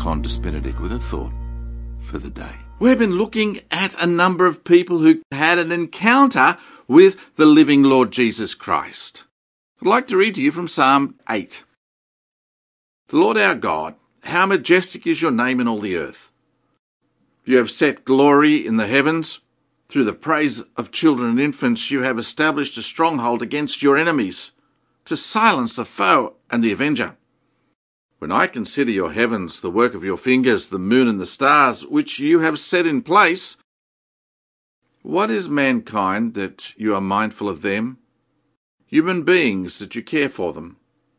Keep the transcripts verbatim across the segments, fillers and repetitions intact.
Condas Benedict with a thought for the day. We've been looking at a number of people who had an encounter with the living Lord Jesus Christ. I'd like to read to you from Psalm eight. The Lord our God, how majestic is your name in all the earth. You have set glory in the heavens. Through the praise of children and infants, you have established a stronghold against your enemies, to silence the foe and the avenger. When I consider your heavens, the work of your fingers, the moon and the stars, which you have set in place, what is mankind that you are mindful of them? Human beings that you care for them.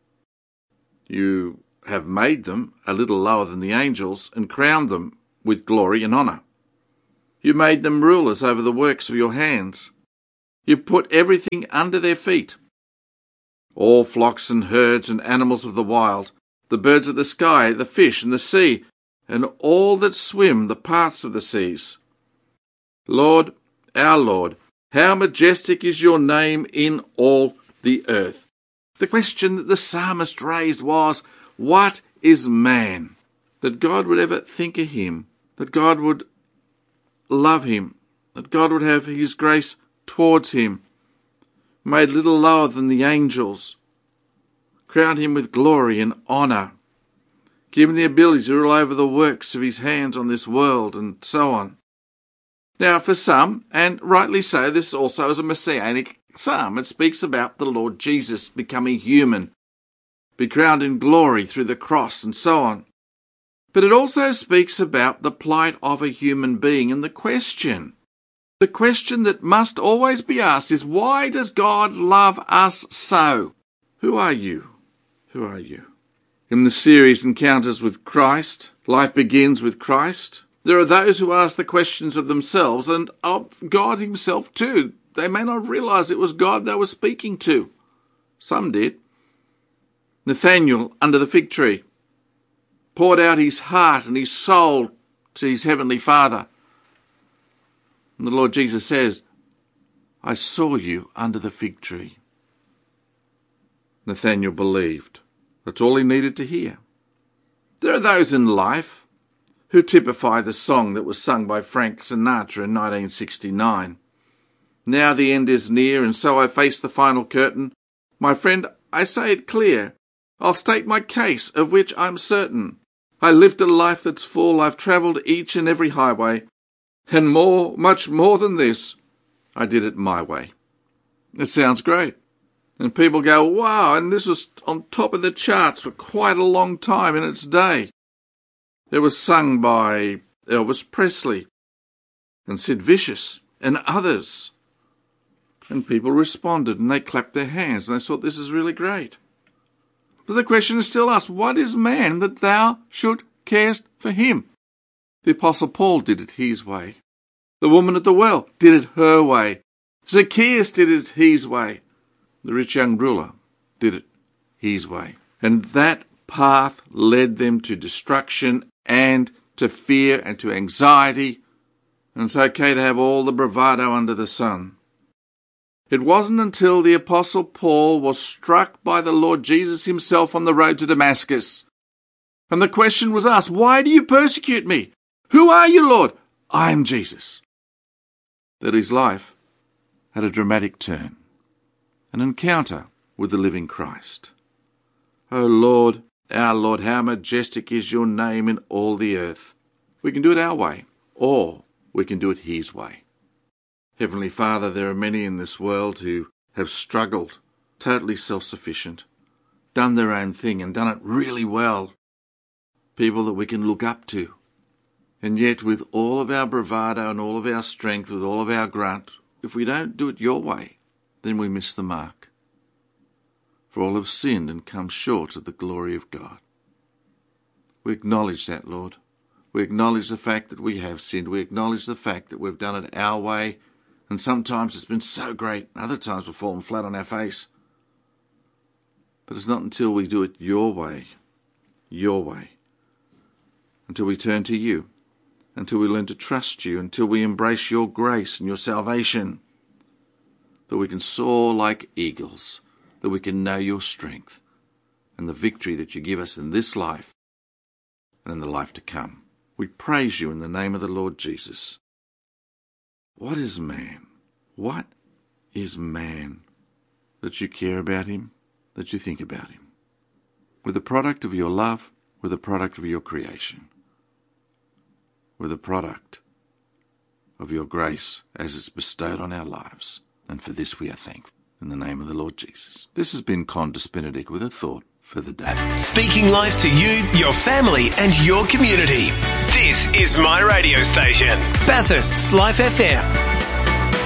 You have made them a little lower than the angels and crowned them with glory and honour. You made them rulers over the works of your hands. You put everything under their feet. All flocks and herds and animals of the wild, the birds of the sky, the fish and the sea, and all that swim the paths of the seas. Lord, our Lord, how majestic is your name in all the earth. The question that the psalmist raised was, what is man? That God would ever think of him, that God would love him, that God would have his grace towards him, made a little lower than the angels, crowned him with glory and honour, give him the ability to rule over the works of his hands on this world, and so on. Now, for some, and rightly so, this also is a messianic psalm. It speaks about the Lord Jesus becoming human, be crowned in glory through the cross, and so on. But it also speaks about the plight of a human being, and the question, the question that must always be asked is, why does God love us so? Who are you? Who are you? In the series Encounters with Christ, Life Begins with Christ, there are those who ask the questions of themselves and of God himself too. They may not realise it was God they were speaking to. Some did. Nathanael under the fig tree poured out his heart and his soul to his heavenly Father. And the Lord Jesus says, I saw you under the fig tree. Nathanael believed. That's all he needed to hear. There are those in life who typify the song that was sung by Frank Sinatra in nineteen sixty-nine. Now the end is near, and so I face the final curtain. My friend, I say it clear. I'll state my case, of which I'm certain. I lived a life that's full. I've travelled each and every highway. And more, much more than this, I did it my way. It sounds great. And people go, wow, and this was on top of the charts for quite a long time in its day. It was sung by Elvis Presley and Sid Vicious and others. And people responded and they clapped their hands and they thought, this is really great. But the question is still asked, what is man that thou should carest for him? The Apostle Paul did it his way. The woman at the well did it her way. Zacchaeus did it his way. The rich young ruler did it his way. And that path led them to destruction and to fear and to anxiety. And it's okay to have all the bravado under the sun. It wasn't until the Apostle Paul was struck by the Lord Jesus himself on the road to Damascus. And the question was asked, why do you persecute me? Who are you, Lord? I am Jesus. That his life had a dramatic turn. An encounter with the living Christ. O Lord, our Lord, how majestic is your name in all the earth. We can do it our way, or we can do it his way. Heavenly Father, there are many in this world who have struggled, totally self-sufficient, done their own thing and done it really well. People that we can look up to. And yet with all of our bravado and all of our strength, with all of our grunt, if we don't do it your way, then we miss the mark. For all have sinned and come short of the glory of God. We acknowledge that, Lord. We acknowledge the fact that we have sinned. We acknowledge the fact that we've done it our way. And sometimes it's been so great. Other times we've fallen flat on our face. But it's not until we do it your way, your way, until we turn to you, until we learn to trust you, until we embrace your grace and your salvation, that we can soar like eagles, that we can know your strength and the victory that you give us in this life and in the life to come. We praise you in the name of the Lord Jesus. What is man? What is man that you care about him, that you think about him? We're the product of your love, we're the product of your creation. We're the product of your grace as it's bestowed on our lives. And for this we are thankful. In the name of the Lord Jesus. This has been Qantas Benedict with a thought for the day. Speaking life to you, your family and your community. This is my radio station, Bathurst's Life F M.